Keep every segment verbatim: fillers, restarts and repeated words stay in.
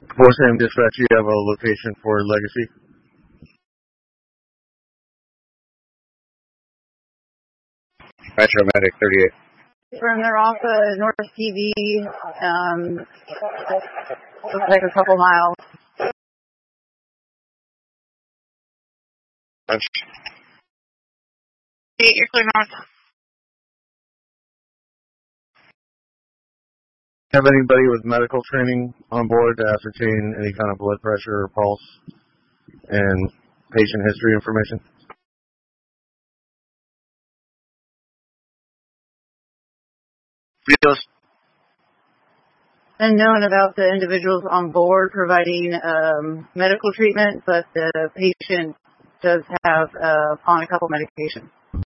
For Sam Dispatch, you have a location for Legacy? Metro Medic thirty-eight. From there off uh, North T V, um, looks like a couple miles. Punch. Eight, you're clear north. Have anybody with medical training on board to ascertain any kind of blood pressure or pulse and patient history information? Yes. Unknown about the individuals on board providing um, medical treatment, but the patient does have uh, on a couple medications.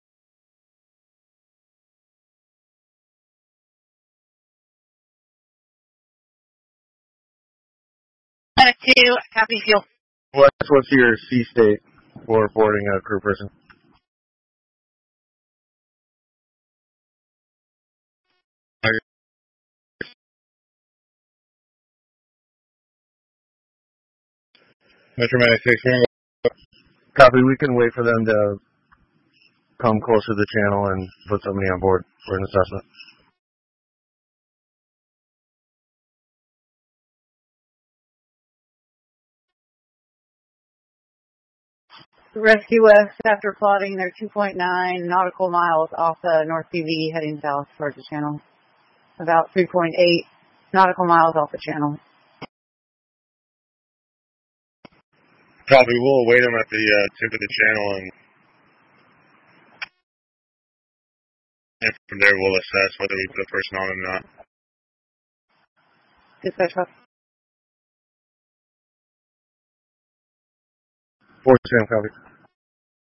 Medic two, copy fuel. What's, what's your C state for boarding a crew person? Metro Medic six. Copy. We can wait for them to come closer to the channel and put somebody on board for an assessment. Rescue West, after plotting, they're two point nine nautical miles off the North T V heading south towards the channel. About three point eight nautical miles off the channel. Copy. We'll await them at the uh, tip of the channel, and, and from there we'll assess whether we put a person on or not. Dispatch off. Four Sam, copy.